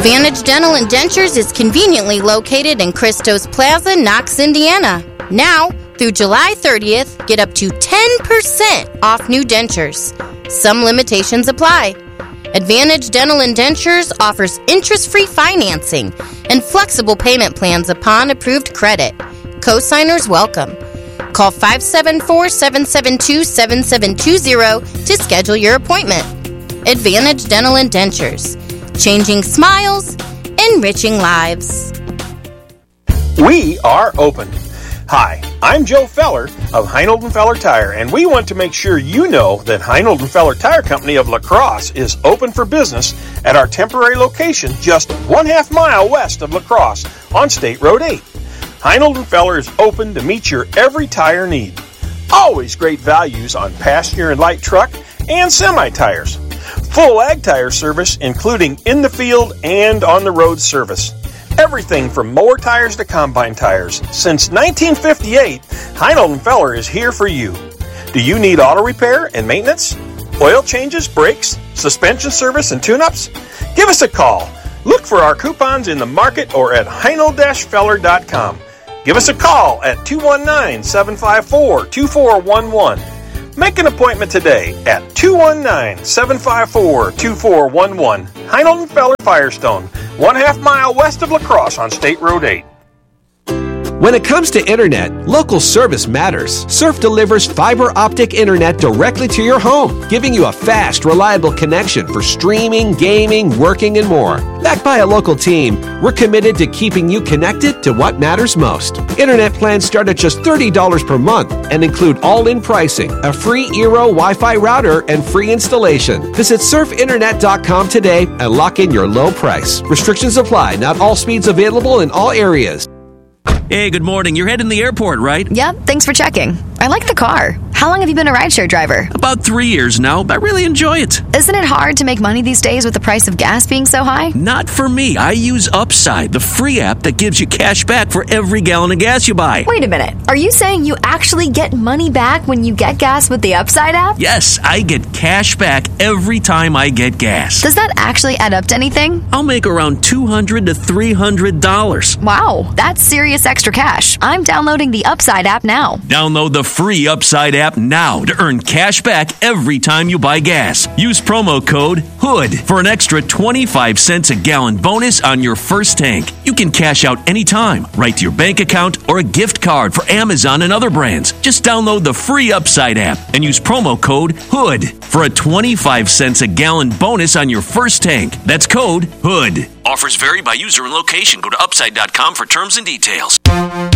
Advantage Dental and Dentures is conveniently located in Christos Plaza, Knox, Indiana. Now, through July 30th, get up to 10% off new dentures. Some limitations apply. Advantage Dental and Dentures offers interest-free financing and flexible payment plans upon approved credit. Co-signers welcome. Call 574-772-7720 to schedule your appointment. Advantage Dental and Dentures. Changing smiles, enriching lives. We are open. Hi, I'm Joe Feller of Heinold & Feller Tire, and we want to make sure you know that Heinold & Feller Tire Company of La Crosse is open for business at our temporary location just 1/2 mile west of La Crosse on State Road 8. Heinold & Feller is open to meet your every tire need. Always great values on passenger and light truck and semi-tires. Full ag tire service, including in the field and on the road service. Everything from mower tires to combine tires. Since 1958, Heinold & Feller is here for you. Do you need auto repair and maintenance? Oil changes, brakes, suspension service, and tune-ups? Give us a call. Look for our coupons in the market or at heinold-feller.com. Give us a call at 219-754-2411. Make an appointment today at 219-754-2411. Heinold & Feller Firestone, 1/2 mile west of La Crosse on State Road 8. When it comes to internet, local service matters. Surf delivers fiber optic internet directly to your home, giving you a fast, reliable connection for streaming, gaming, working, and more. Backed by a local team, we're committed to keeping you connected to what matters most. Internet plans start at just $30 per month and include all-in pricing, a free Eero Wi-Fi router, and free installation. Visit surfinternet.com today and lock in your low price. Restrictions apply. Not all speeds available in all areas. Hey, good morning. You're heading to the airport, right? Yep, thanks for checking. I like the car. How long have you been a rideshare driver? About 3 years now, but I really enjoy it. Isn't it hard to make money these days with the price of gas being so high? Not for me. I use Upside, the free app that gives you cash back for every gallon of gas you buy. Wait a minute. Are you saying you actually get money back when you get gas with the Upside app? Yes, I get cash back every time I get gas. Does that actually add up to anything? I'll make around $200 to $300. Wow, that's serious extra cash. I'm downloading the Upside app now. Download the free Upside app now to earn cash back every time you buy gas. Use promo code HOOD for an extra 25 cents a gallon bonus on your first tank. You can cash out anytime, right to your bank account or a gift card for Amazon and other brands. Just download the free Upside app and use promo code HOOD for a 25 cents a gallon bonus on your first tank. That's code HOOD. Offers vary by user and location. Go to upside.com for terms and details.